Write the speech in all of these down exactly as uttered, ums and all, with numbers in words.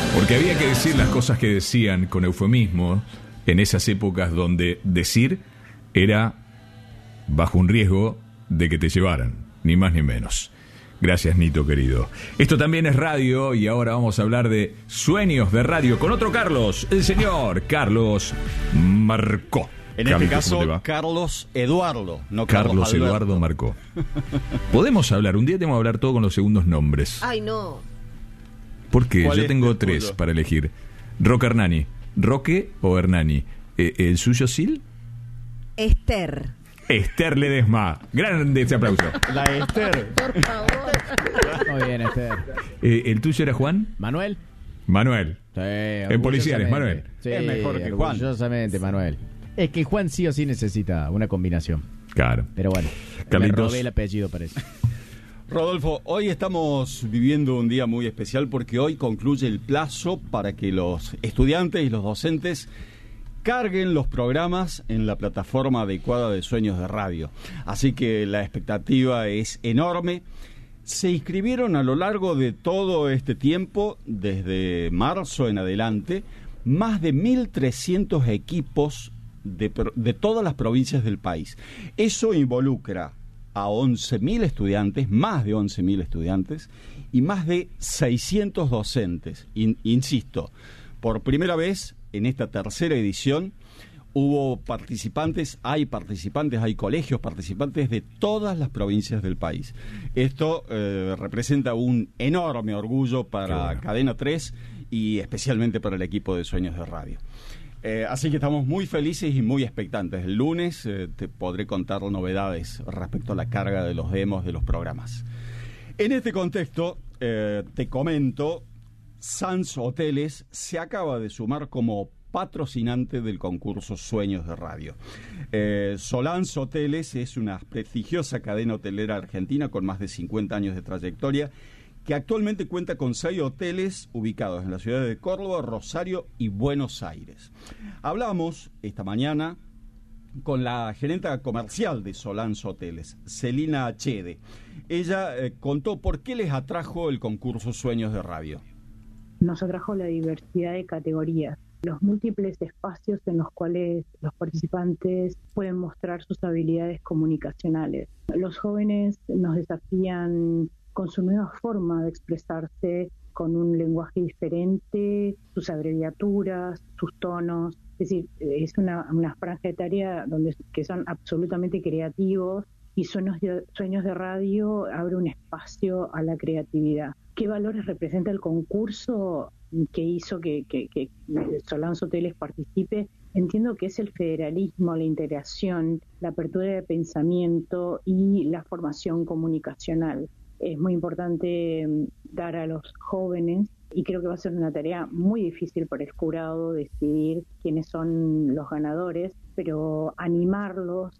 Porque había que decir las cosas que decían con eufemismo en esas épocas donde decir era bajo un riesgo de que te llevaran, ni más ni menos. Gracias, Nito, querido. Esto también es radio y ahora vamos a hablar de sueños de radio con otro Carlos, el señor Carlos Marcó. En este caso, Carlos Eduardo, no Carlos, Carlos Eduardo Marcó. Podemos hablar, un día tenemos que hablar todo con los segundos nombres. Ay, no. Porque yo tengo tres tuyo? para elegir. Roque Hernani. ¿Roque o Hernani? Eh, ¿El suyo, Sil? Esther. Esther Ledesma. Grande ese aplauso. La Esther. Por favor. Muy bien, Esther. Eh, ¿El tuyo era Juan? ¿Manuel? Manuel. Sí, En policiales, Manuel. Sí, Es mejor que Juan. Orgullosamente, Manuel. Es que Juan sí o sí necesita una combinación. Claro. Pero bueno, Carlitos. me robé el apellido, parece. Rodolfo, hoy estamos viviendo un día muy especial porque hoy concluye el plazo para que los estudiantes y los docentes carguen los programas en la plataforma adecuada de Sueños de Radio. Así que la expectativa es enorme. Se inscribieron a lo largo de todo este tiempo, desde marzo en adelante, más de mil trescientos equipos de, de todas las provincias del país. Eso involucra a once mil estudiantes, más de once mil estudiantes, y más de seiscientos docentes. In, insisto, por primera vez en esta tercera edición hubo participantes, hay participantes, hay colegios participantes de todas las provincias del país. Esto eh, representa un enorme orgullo para bueno. Cadena tres y especialmente para el equipo de Sueños de Radio. Eh, así que estamos muy felices y muy expectantes. El lunes eh, te podré contar novedades respecto a la carga de los demos de los programas. En este contexto, eh, te comento, Sanz Hoteles se acaba de sumar como patrocinante del concurso Sueños de Radio. Eh, Solans Hoteles es una prestigiosa cadena hotelera argentina con más de cincuenta años de trayectoria, que actualmente cuenta con seis hoteles ubicados en las ciudades de Córdoba, Rosario y Buenos Aires. Hablamos esta mañana con la gerenta comercial de Solans Hoteles, Celina Chede. Ella eh, contó por qué les atrajo el concurso Sueños de Radio. Nos atrajo la diversidad de categorías, los múltiples espacios en los cuales los participantes pueden mostrar sus habilidades comunicacionales. Los jóvenes nos desafían con su nueva forma de expresarse, con un lenguaje diferente, sus abreviaturas, sus tonos. Es decir, es una, una franja etaria donde, que son absolutamente creativos, y Sueños de, Sueños de Radio abre un espacio a la creatividad. ¿Qué valores representa el concurso que hizo que, que, que Solans Hoteles participe? Entiendo que es el federalismo, la integración, la apertura de pensamiento y la formación comunicacional. Es muy importante dar a los jóvenes, y creo que va a ser una tarea muy difícil para el jurado decidir quiénes son los ganadores, pero animarlos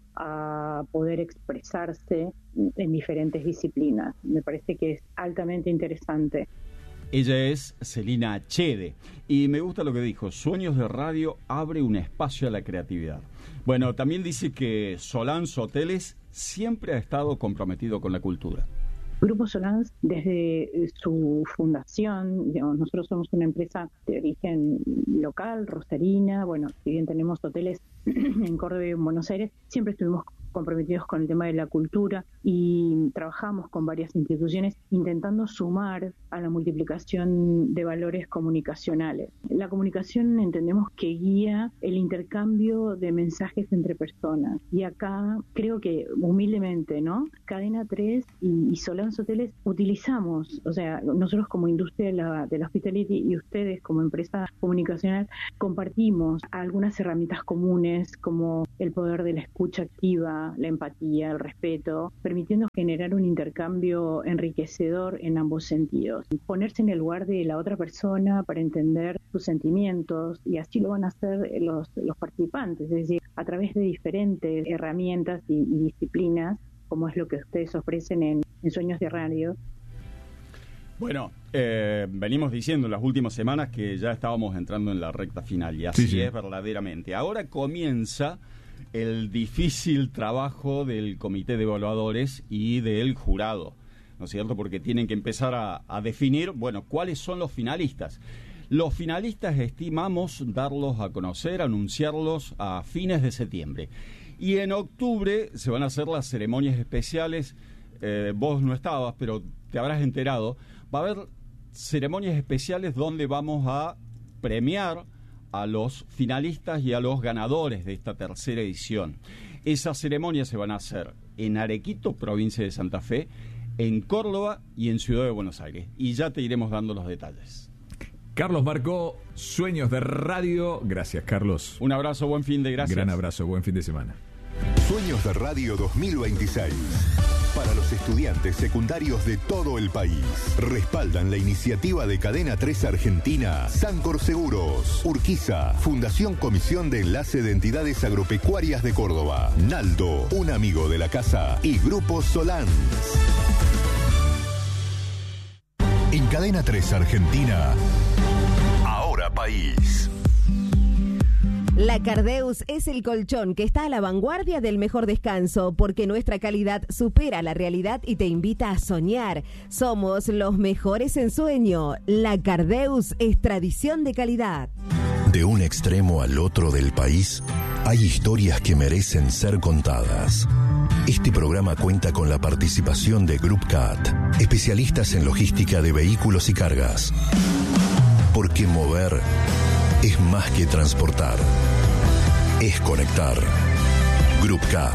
a poder expresarse en diferentes disciplinas. Me parece que es altamente interesante. Ella es Celina Chede y me gusta lo que dijo, Sueños de Radio abre un espacio a la creatividad. Bueno, también dice que Solans Hoteles siempre ha estado comprometido con la cultura. Grupo Solans, desde su fundación, digamos, nosotros somos una empresa de origen local, rosarina. Bueno, si bien tenemos hoteles en Córdoba y en Buenos Aires, siempre estuvimos comprometidos con el tema de la cultura y trabajamos con varias instituciones intentando sumar a la multiplicación de valores comunicacionales. La comunicación entendemos que guía el intercambio de mensajes entre personas, y acá creo que humildemente, ¿no? Cadena tres y, y Solans Hoteles utilizamos, o sea, nosotros como industria de la, de la hospitality y ustedes como empresa comunicacional compartimos algunas herramientas comunes como el poder de la escucha activa, la empatía, el respeto, permitiendo generar un intercambio enriquecedor en ambos sentidos. Ponerse en el lugar de la otra persona para entender sus sentimientos, y así lo van a hacer los, los participantes, es decir, a través de diferentes herramientas y, y disciplinas, como es lo que ustedes ofrecen en, en Sueños de Radio. Bueno, eh, venimos diciendo en las últimas semanas que ya estábamos entrando en la recta final, y así sí, sí. es verdaderamente. Ahora comienza el difícil trabajo del comité de evaluadores y del jurado, ¿no es cierto? Porque tienen que empezar a, a definir, bueno, cuáles son los finalistas. Los finalistas estimamos darlos a conocer, anunciarlos a fines de septiembre. Y en octubre se van a hacer las ceremonias especiales. Eh, vos no estabas, pero te habrás enterado. Va a haber ceremonias especiales donde vamos a premiar a los finalistas y a los ganadores de esta tercera edición. Esas ceremonias se van a hacer en Arequito, provincia de Santa Fe, en Córdoba y en Ciudad de Buenos Aires. Y ya te iremos dando los detalles. Carlos Marcó, Sueños de Radio. Gracias, Carlos. Un abrazo, buen fin de gracias. Gran abrazo, buen fin de semana. Sueños de Radio dos mil veintiséis. Para los estudiantes secundarios de todo el país. Respaldan la iniciativa de Cadena tres Argentina, Sancor Seguros, Urquiza, Fundación Comisión de Enlace de Entidades Agropecuarias de Córdoba, Naldo, un amigo de la casa y Grupo Solans. En Cadena tres Argentina, Ahora País. La Cardeus es el colchón que está a la vanguardia del mejor descanso, porque nuestra calidad supera la realidad y te invita a soñar. Somos los mejores en sueño. La Cardeus es tradición de calidad. De un extremo al otro del país, hay historias que merecen ser contadas. Este programa cuenta con la participación de Group Cat, especialistas en logística de vehículos y cargas. Porque mover es más que transportar, es conectar. Group Cat.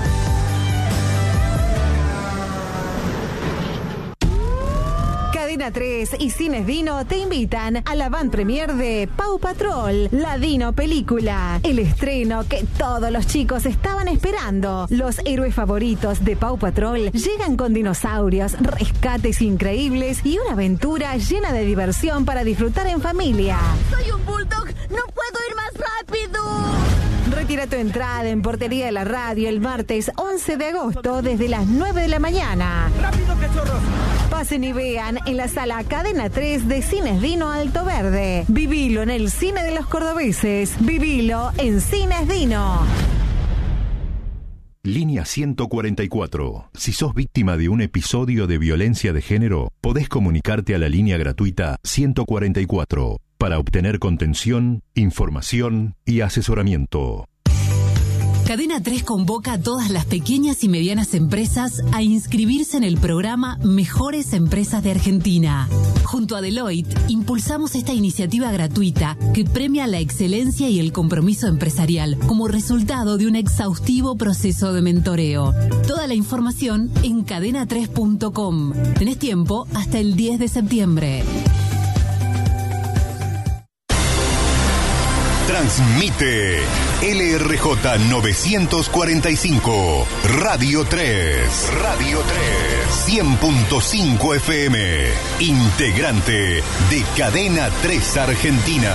Cadena tres y Cines Dino te invitan a la avant premiere de Paw Patrol, la Dino película. El estreno que todos los chicos estaban esperando. Los héroes favoritos de Paw Patrol llegan con dinosaurios, rescates increíbles y una aventura llena de diversión para disfrutar en familia. ¡Soy un bulldog! ¡No puedo ir más rápido! Retira tu entrada en Portería de la Radio el martes once de agosto desde las nueve de la mañana. ¡Rápido, cachorros! Pasen y vean en la sala Cadena tres de Cines Dino Alto Verde. Vivilo en el cine de los cordobeses. Vivilo en Cines Dino. Línea ciento cuarenta y cuatro. Si sos víctima de un episodio de violencia de género, podés comunicarte a la línea gratuita ciento cuarenta y cuatro para obtener contención, información y asesoramiento. Cadena tres convoca a todas las pequeñas y medianas empresas a inscribirse en el programa Mejores Empresas de Argentina. Junto a Deloitte, impulsamos esta iniciativa gratuita que premia la excelencia y el compromiso empresarial como resultado de un exhaustivo proceso de mentoreo. Toda la información en cadena tres punto com. Tenés tiempo hasta el diez de septiembre. Transmite L R J novecientos cuarenta y cinco, Radio tres, Radio tres, cien punto cinco F M, integrante de Cadena tres Argentina.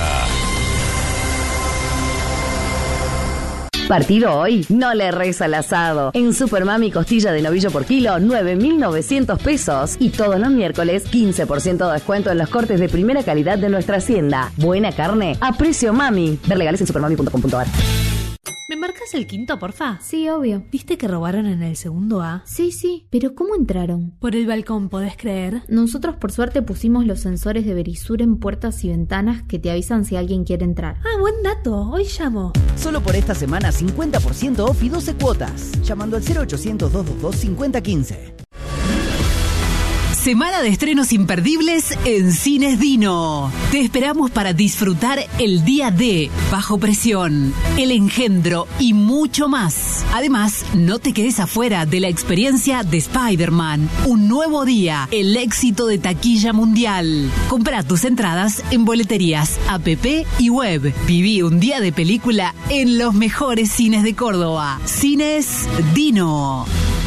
Partido hoy, no le reza al asado. En Supermami costilla de novillo por kilo, nueve mil novecientos pesos. Y todos los miércoles, quince por ciento de descuento en los cortes de primera calidad de nuestra hacienda. Buena carne a precio mami. Ver legales en supermami punto com punto a r. ¿Me marcas el quinto, porfa? Sí, obvio. ¿Viste que robaron en el segundo A? Sí, sí. ¿Pero cómo entraron? Por el balcón, ¿podés creer? Nosotros por suerte pusimos los sensores de Verisur en puertas y ventanas que te avisan si alguien quiere entrar. Ah, buen dato. Hoy llamo. Solo por esta semana cincuenta por ciento off y doce cuotas. Llamando al cero ochocientos, doscientos veintidós, cincuenta quince. Semana de estrenos imperdibles en Cines Dino. Te esperamos para disfrutar el día de Bajo Presión, El Engendro y mucho más. Además, no te quedes afuera de la experiencia de Spider-Man. Un nuevo día, el éxito de taquilla mundial. Comprá tus entradas en boleterías, app y web. Viví un día de película en los mejores cines de Córdoba. Cines Dino.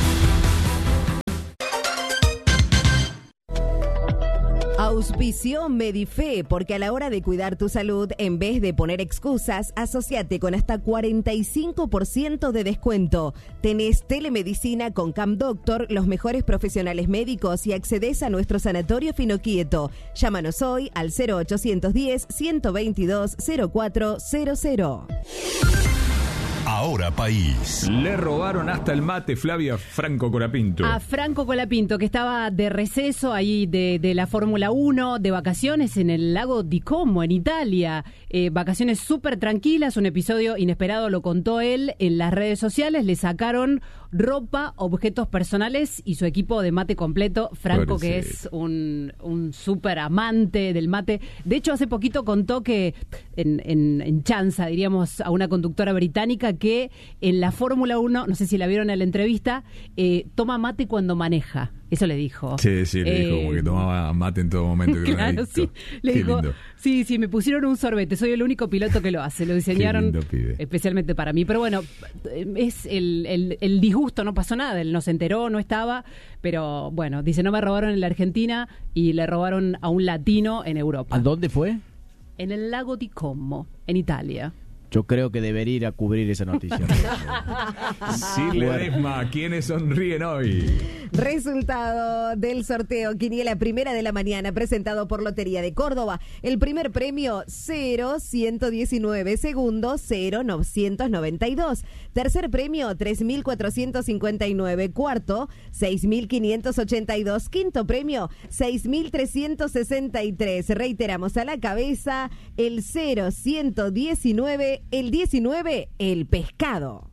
Auspició Medife, porque a la hora de cuidar tu salud, en vez de poner excusas, asociate con hasta cuarenta y cinco por ciento de descuento. Tenés telemedicina con Camp Doctor, los mejores profesionales médicos y accedes a nuestro sanatorio Finoquieto. Llámanos hoy al cero ochocientos diez, ciento veintidós, cero cuatro cero cero. Ahora País. Le robaron hasta el mate, Flavia Franco Colapinto. A Franco Colapinto, que estaba de receso ahí de, de la Fórmula uno, de vacaciones en el lago di Como, en Italia. Eh, vacaciones súper tranquilas, un episodio inesperado, lo contó él en las redes sociales. Le sacaron ropa, objetos personales y su equipo de mate completo. Franco, que es un, un súper amante del mate. De hecho, hace poquito contó que, en, en, en chanza, diríamos, a una conductora británica, que en la Fórmula uno, no sé si la vieron en la entrevista, eh, toma mate cuando maneja. Eso le dijo. Sí, sí, le eh, dijo como que tomaba mate en todo momento. Que claro, sí. Le Qué dijo, lindo. sí, sí, me pusieron un sorbete. Soy el único piloto que lo hace. Lo diseñaron especialmente para mí. Pero bueno, es el, el, el disgusto, no pasó nada. Él no se enteró, no estaba. Pero bueno, dice, no me robaron en la Argentina y le robaron a un latino en Europa. ¿A dónde fue? En el lago di Como, en Italia. Yo creo que debería ir a cubrir esa noticia. Sí, Ledesma, ¿quiénes sonríen hoy? Resultado del sorteo Quiniela Primera de la Mañana, presentado por Lotería de Córdoba. El primer premio, cero ciento diecinueve. Segundo, cero novecientos noventa y dos. Tercer premio, tres mil cuatrocientos cincuenta y nueve. Cuarto, seis mil quinientos ochenta y dos. Quinto premio, seis mil trescientos sesenta y tres. Reiteramos, a la cabeza, el cero ciento diecinueve. El diecinueve, el pescado.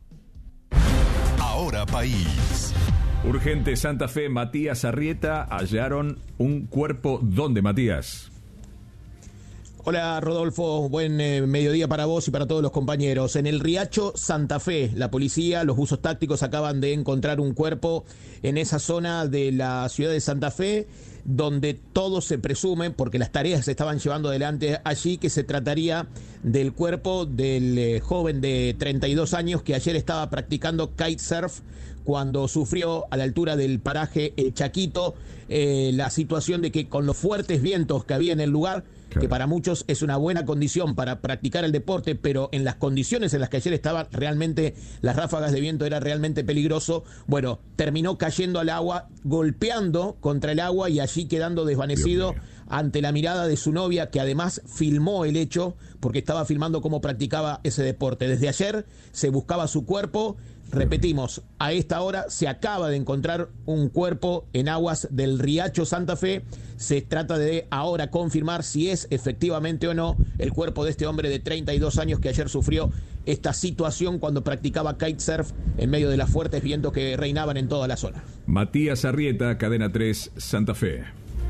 Ahora País. Urgente Santa Fe, Matías Arrieta, hallaron un cuerpo. ¿Dónde, Matías? Hola Rodolfo, buen eh, mediodía para vos y para todos los compañeros. En el Riacho Santa Fe, la policía, los buzos tácticos acaban de encontrar un cuerpo en esa zona de la ciudad de Santa Fe, donde todo se presume, porque las tareas se estaban llevando adelante allí, que se trataría del cuerpo del eh, joven de treinta y dos años que ayer estaba practicando kitesurf cuando sufrió a la altura del paraje El Chaquito eh, la situación de que con los fuertes vientos que había en el lugar, claro, que para muchos es una buena condición para practicar el deporte, pero en las condiciones en las que ayer estaban realmente las ráfagas de viento era realmente peligroso. Bueno, terminó cayendo al agua, golpeando contra el agua y allí quedando desvanecido ante la mirada de su novia, que además filmó el hecho porque estaba filmando cómo practicaba ese deporte. Desde ayer se buscaba su cuerpo. Repetimos, a esta hora se acaba de encontrar un cuerpo en aguas del Riacho Santa Fe. Se trata de ahora confirmar si es efectivamente o no el cuerpo de este hombre de treinta y dos años que ayer sufrió esta situación cuando practicaba kitesurf en medio de los fuertes vientos que reinaban en toda la zona. Matías Arrieta, Cadena tres, Santa Fe.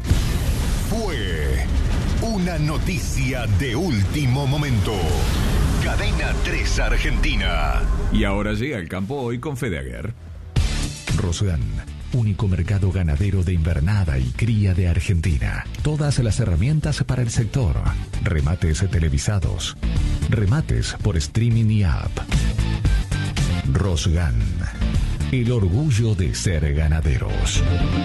Fue una noticia de último momento. Cadena tres Argentina. Y ahora llega el campo hoy con Fede Aguer. Rosgan, único mercado ganadero de invernada y cría de Argentina. Todas las herramientas para el sector. Remates televisados. Remates por streaming y app. Rosgan, el orgullo de ser ganaderos.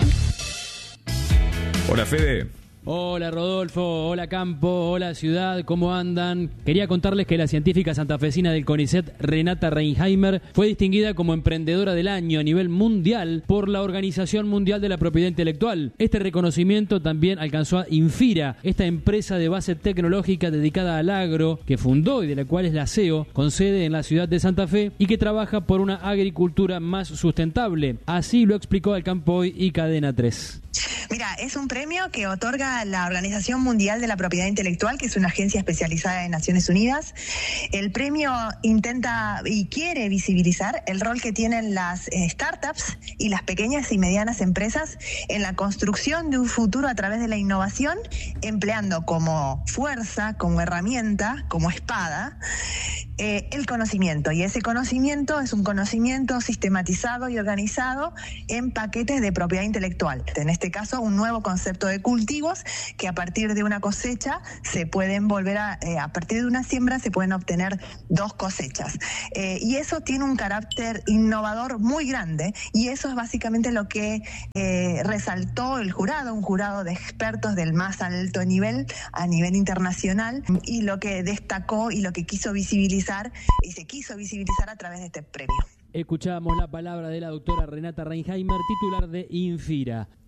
Hola, Fede. Hola Rodolfo, hola Campo, hola Ciudad, ¿cómo andan? Quería contarles que la científica santafesina del CONICET, Renata Reinheimer, fue distinguida como emprendedora del año a nivel mundial por la Organización Mundial de la Propiedad Intelectual. Este reconocimiento también alcanzó a Infira, esta empresa de base tecnológica dedicada al agro, que fundó y de la cual es la C E O, con sede en la ciudad de Santa Fe y que trabaja por una agricultura más sustentable. Así lo explicó al Campo Hoy y Cadena tres. Mira, es un premio que otorga la Organización Mundial de la Propiedad Intelectual, que es una agencia especializada en Naciones Unidas. El premio intenta y quiere visibilizar el rol que tienen las eh, startups y las pequeñas y medianas empresas en la construcción de un futuro a través de la innovación, empleando como fuerza, como herramienta, como espada, eh, el conocimiento. Y ese conocimiento es un conocimiento sistematizado y organizado en paquetes de propiedad intelectual. En este caso, un nuevo concepto de cultivos que a partir de una cosecha se pueden volver a, eh, a partir de una siembra se pueden obtener dos cosechas. Eh, y eso tiene un carácter innovador muy grande y eso es básicamente lo que eh, resaltó el jurado, un jurado de expertos del más alto nivel, a nivel internacional, y lo que destacó y lo que quiso visibilizar y se quiso visibilizar a través de este premio. Escuchábamos la palabra de la doctora Renata Reinheimer, titular de Infira.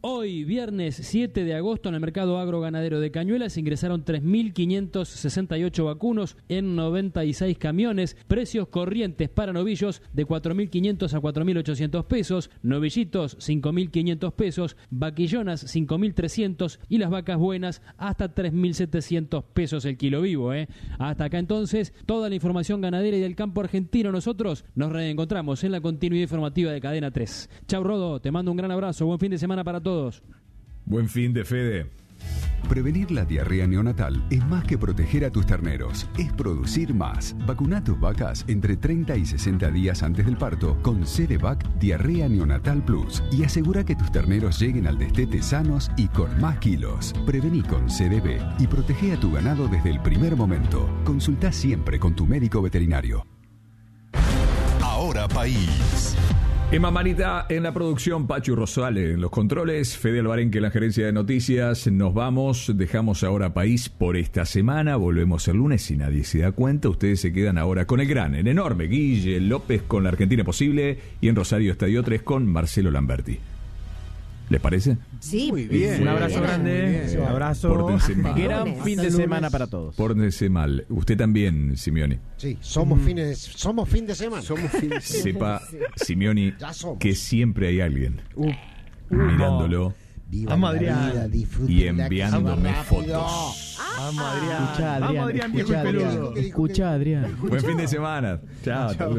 Hoy, viernes siete de agosto, en el mercado agroganadero de Cañuelas ingresaron tres mil quinientos sesenta y ocho vacunos en noventa y seis camiones. Precios corrientes para novillos de cuatro mil quinientos a cuatro mil ochocientos pesos, novillitos cinco mil quinientos pesos, vaquillonas cinco mil trescientos y las vacas buenas hasta tres mil setecientos pesos el kilo vivo. ¿eh? Hasta acá entonces, toda la información ganadera y del campo argentino. Nosotros nos reencontramos en la continuidad informativa de Cadena tres. Chau, Rodo, te mando un gran abrazo. Buen fin de semana para todos. Buen fin de Fede. Prevenir la diarrea neonatal es más que proteger a tus terneros, es producir más. Vacuna tus vacas entre treinta y sesenta días antes del parto con Cerevac Diarrea Neonatal Plus y asegura que tus terneros lleguen al destete sanos y con más kilos. Prevení con C D B y protege a tu ganado desde el primer momento. Consulta siempre con tu médico veterinario. Ahora País. Emma Manita en la producción, Pachu Rosales en los controles, Fede Alvarenque en la gerencia de noticias. Nos vamos, dejamos Ahora País por esta semana, volvemos el lunes si nadie se da cuenta. Ustedes se quedan ahora con el gran, el enorme Guille López con La Argentina Posible y en Rosario Estadio tres con Marcelo Lamberti. ¿Les parece? Sí, muy bien. Un abrazo bien. grande. Un abrazo. Pórtense mal. Gran fin de semana para todos. Pórtense mal. Usted también, Simeoni. Sí, somos mm. fines, somos fin de semana. Somos fin de semana. Sepa, Simeoni, que siempre hay alguien uh. mirándolo. Viva Vamos, Adrián. Y enviándome fotos. Vamos, Adrián. Escucha, Adrián. Vamos, Adrián, viejo y peludo. Escucha, Adrián. Buen fin de semana. Chao, Chao.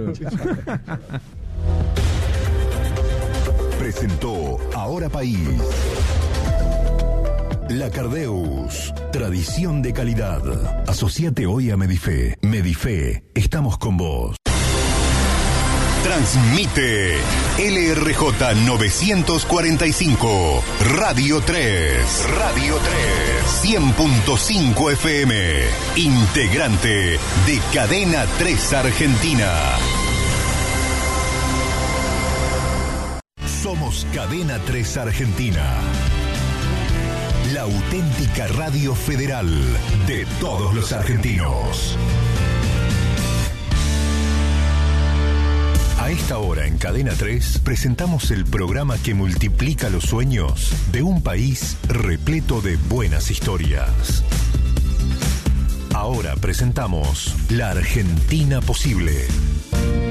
Presentó Ahora País. La Cardeus, tradición de calidad. Asociate hoy a Medife. Medife, estamos con vos. Transmite L R J novecientos cuarenta y cinco, Radio tres. Radio tres. cien punto cinco F M. Integrante de Cadena tres Argentina. Somos Cadena tres Argentina. La auténtica radio federal de todos los argentinos. A esta hora en Cadena tres presentamos el programa que multiplica los sueños de un país repleto de buenas historias. Ahora presentamos La Argentina Posible.